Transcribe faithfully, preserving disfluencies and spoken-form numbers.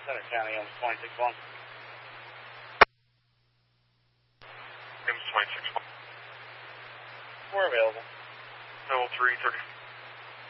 Center County, M twenty-six one. M twenty-six one. We're available. Level three thirty.